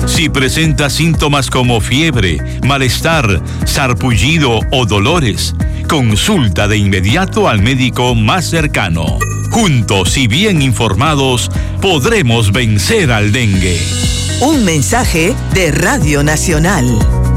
Si presenta síntomas como fiebre, malestar, sarpullido o dolores, consulta de inmediato al médico más cercano. Juntos y bien informados, podremos vencer al dengue. Un mensaje de Radio Nacional.